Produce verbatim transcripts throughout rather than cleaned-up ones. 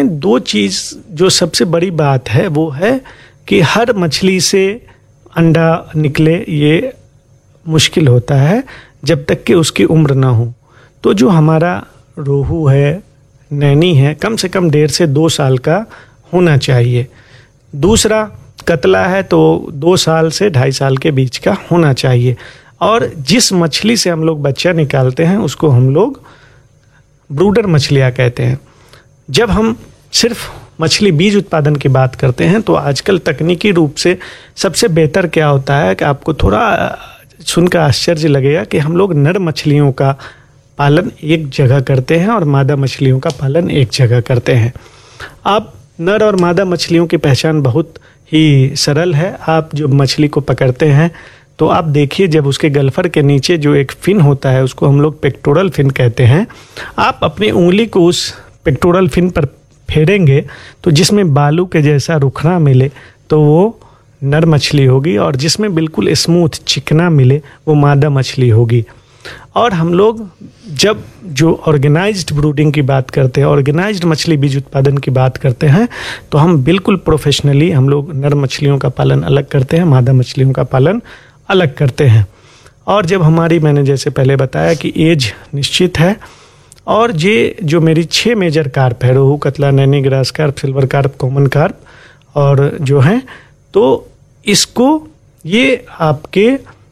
इसमें दो चीज़ जो सबसे बड़ी बात है वो है कि हर मछली से अंडा निकले ये मुश्किल होता है जब तक कि उसकी उम्र ना हो। तो जो हमारा रोहू है, नैनी है, कम से कम डेढ़ से दो साल का होना चाहिए। दूसरा कतला है तो दो साल से ढाई साल के बीच का होना चाहिए। और जिस मछली से हम लोग बच्चा निकालते हैं उसको हम लोग ब्रूडर मछलियाँ कहते हैं। जब हम सिर्फ मछली बीज उत्पादन की बात करते हैं तो आजकल तकनीकी रूप से सबसे बेहतर क्या होता है कि आपको थोड़ा सुनकर आश्चर्य लगेगा कि हम लोग नर मछलियों का पालन एक जगह करते हैं और मादा मछलियों का पालन एक जगह करते हैं। अब नर और मादा मछलियों की पहचान बहुत ही सरल है। आप जो मछली को पकड़ते हैं तो आप देखिए, जब उसके गल्फर के नीचे जो एक फिन होता है उसको हम लोग पेक्टोरल फिन कहते हैं। आप अपनी उंगली को उस पेक्टोरल फिन पर फेरेंगे तो जिसमें बालू के जैसा रुखना मिले तो वो नर मछली होगी, और जिसमें बिल्कुल स्मूथ चिकना मिले वो मादा मछली होगी। और हम लोग जब जो ऑर्गेनाइज्ड ब्रूडिंग की बात करते हैं, ऑर्गेनाइज्ड मछली बीज उत्पादन की बात करते हैं, तो हम बिल्कुल प्रोफेशनली हम लोग नर मछलियों का पालन अलग करते हैं, मादा मछलियों का पालन अलग करते हैं। और जब हमारी, मैंने जैसे पहले बताया कि एज निश्चित है, और ये जो मेरी छः मेजर कार्प है, रोहू, कतला, Naini, grass carp, silver carp, common carp और जो हैं, तो इसको ये आपके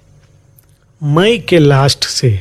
मई के लास्ट से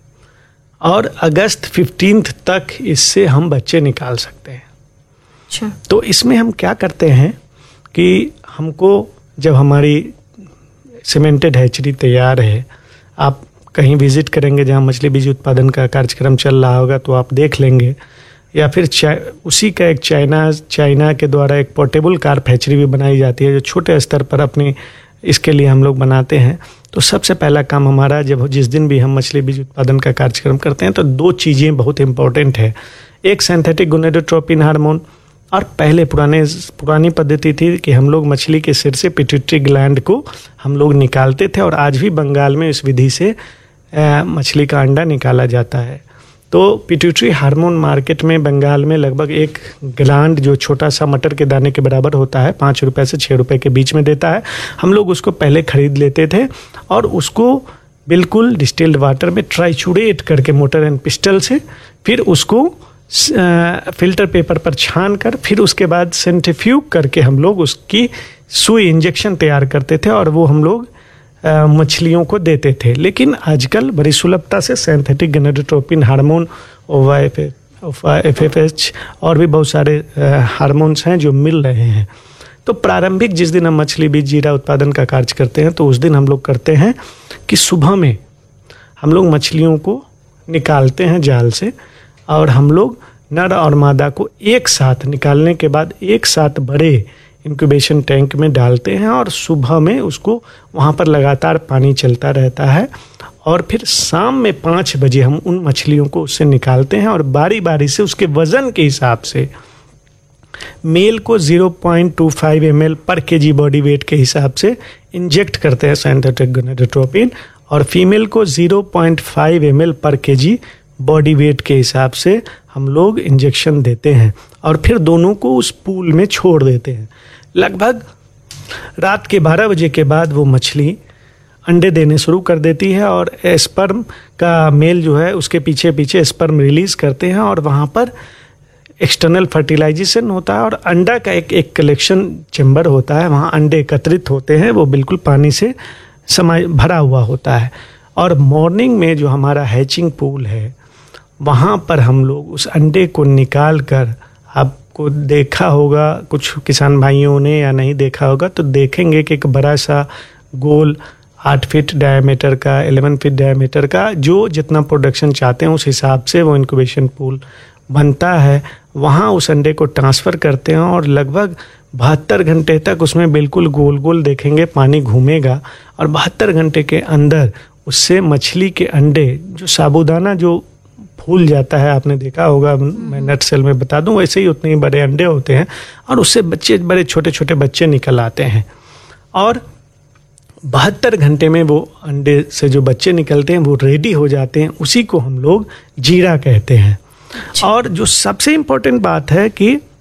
और अगस्त फिफ्टींथ तक इससे हम बच्चे निकाल सकते हैं। अच्छा। तो इसमें हम क्या करते हैं कि हमको जब हमारी सीमेंटेड हैचरी तैयार है, आप कहीं विजिट करेंगे जहाँ मछली बीज उत्पादन का कार्यक्रम चल रहा होगा तो आप देख लेंगे, या फिर उसी का एक चाइना चाइना के द्वारा एक पोर्टेबल कार्प हैचरी भी बनाई जाती है जो छोटे स्तर पर अपनी इसके लिए हम लोग बनाते हैं। तो सबसे पहला काम हमारा, जब जिस दिन भी हम मछली बीज उत्पादन का कार्यक्रम करते हैं तो दो चीज़ें बहुत इंपॉर्टेंट है। एक सिंथेटिक गोनेडोट्रोपिन हार्मोन, और पहले पुराने पुरानी पद्धति थी कि हम लोग मछली के सिर से पिट्यूटरी ग्लैंड को हम लोग निकालते थे, और आज भी बंगाल में इस विधि से मछली का अंडा निकाला जाता है। तो पिट्यूटरी हार्मोन मार्केट में बंगाल में लगभग एक ग्लैंड जो छोटा सा मटर के दाने के बराबर होता है, पाँच रुपये से छः रुपये के बीच में देता है। हम लोग उसको पहले ख़रीद लेते थे और उसको बिल्कुल डिस्टिल्ड वाटर में ट्राइचूरेट करके मोटर एंड पिस्टल से, फिर उसको फिल्टर पेपर पर छान कर, फिर उसके बाद सेंट्रीफ्यूग करके हम लोग उसकी सुई इंजेक्शन तैयार करते थे और वो हम लोग मछलियों को देते थे। लेकिन आजकल बड़ी सुलभता से सिंथेटिक गोनेडोट्रोपिन हार्मोन, ओवा एफ एफ एच और भी बहुत सारे हार्मोन्स हैं जो मिल रहे हैं। तो प्रारंभिक जिस दिन हम मछली बीज जीरा उत्पादन का कार्य करते हैं तो उस दिन हम लोग करते हैं कि सुबह में हम लोग मछलियों को निकालते हैं जाल से, और हम लोग नर और मादा को एक साथ निकालने के बाद एक साथ बड़े इंक्यूबेशन टैंक में डालते हैं, और सुबह में उसको वहाँ पर लगातार पानी चलता रहता है, और फिर शाम में पाँच बजे हम उन मछलियों को उससे निकालते हैं, और बारी बारी से उसके वज़न के हिसाब से मेल को zero point two five M L पर के जी बॉडी वेट के हिसाब से इंजेक्ट करते हैं सिंथेटिक गोनेडोट्रोपिन, और फीमेल को zero point five M L पर के जी बॉडी वेट के हिसाब से हम लोग इंजेक्शन देते हैं, और फिर दोनों को उस पूल में छोड़ देते हैं। लगभग रात के बारह बजे के बाद वो मछली अंडे देने शुरू कर देती है, और स्पर्म का मेल जो है उसके पीछे पीछे स्पर्म रिलीज़ करते हैं, और वहाँ पर एक्सटर्नल फर्टिलाइजेशन होता है, और अंडा का एक एक कलेक्शन चैम्बर होता है, वहाँ अंडे एकत्रित होते हैं, वो बिल्कुल पानी से समय भरा हुआ होता है। और मॉर्निंग में जो हमारा हैचिंग पूल है वहाँ पर हम लोग उस अंडे को निकाल कर, आपको देखा होगा कुछ किसान भाइयों ने या नहीं देखा होगा तो देखेंगे कि एक बड़ा सा गोल आठ फीट डायमीटर का, ग्यारह फीट डायमीटर का, जो जितना प्रोडक्शन चाहते हैं उस हिसाब से वो इंक्यूबेशन पूल बनता है। वहाँ उस अंडे को ट्रांसफ़र करते हैं, और लगभग बहत्तर घंटे तक उसमें बिल्कुल गोल गोल देखेंगे पानी घूमेगा, और बहत्तर घंटे के अंदर उससे मछली के अंडे जो साबूदाना जो फूल जाता है, आपने देखा होगा, मैं नट सेल में बता दूं, वैसे ही उतने ही बड़े अंडे होते हैं, और उससे बच्चे बड़े छोटे छोटे बच्चे निकल आते हैं। और बहत्तर घंटे में वो अंडे से जो बच्चे निकलते हैं वो रेडी हो जाते हैं, उसी को हम लोग जीरा कहते हैं। और जो सबसे इम्पोर्टेंट बात है कि